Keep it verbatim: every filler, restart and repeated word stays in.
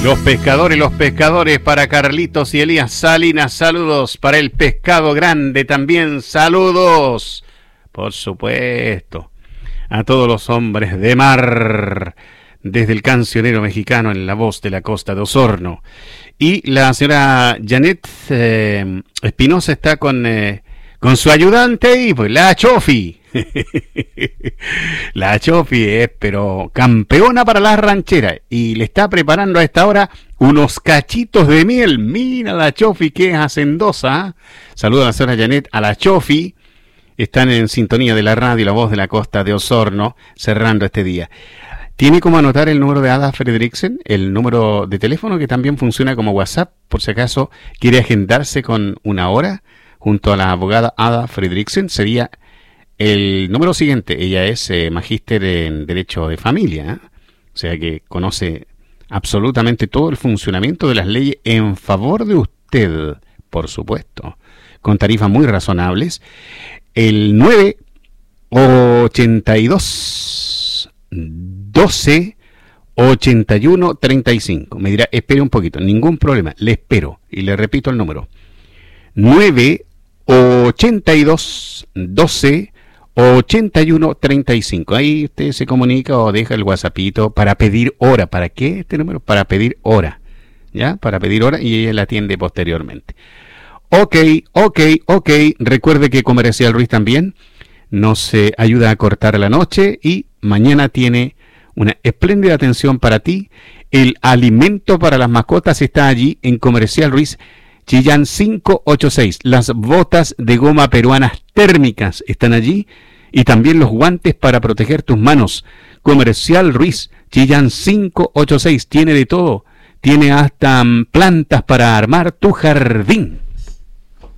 Los pescadores, los pescadores, para Carlitos y Elías Salinas, saludos. Para el pescado grande también, saludos. Por supuesto, a todos los hombres de mar, desde el cancionero mexicano en la voz de la costa de Osorno. Y la señora Janet eh, Espinosa está con, eh, con su ayudante y pues la Chofi. La Chofi es pero campeona para las rancheras y le está preparando a esta hora unos cachitos de miel. Mira la Chofi que hacendosa, ¿eh? Saludos a la señora Janet, a la Chofi. Están en sintonía de la radio La Voz de la Costa de Osorno, cerrando este día. Tiene como anotar el número de Ada Fredriksen, el número de teléfono que también funciona como WhatsApp, por si acaso quiere agendarse con una hora junto a la abogada Ada Fredriksen. Sería el número siguiente. Ella es eh, magíster en Derecho de Familia, ¿eh? O sea que conoce absolutamente todo el funcionamiento de las leyes en favor de usted, por supuesto, con tarifas muy razonables. El nueve ochenta y dos doce ochenta y uno treinta y cinco. Me dirá, espere un poquito, ningún problema, le espero. Y le repito el número. nueve ochenta y dos doce ochenta y uno treinta y cinco. Ahí usted se comunica o deja el WhatsAppito para pedir hora. ¿Para qué este número? Para pedir hora. ¿Ya? Para pedir hora y ella la atiende posteriormente. Ok, ok, ok. Recuerde que Comercial Ruiz también nos eh, ayuda a cortar la noche y mañana tiene una espléndida atención para ti. El alimento para las mascotas está allí en Comercial Ruiz, Chillán quinientos ochenta y seis. Las botas de goma peruanas térmicas están allí y también los guantes para proteger tus manos. Comercial Ruiz, Chillán quinientos ochenta y seis. Tiene de todo. Tiene hasta plantas para armar tu jardín.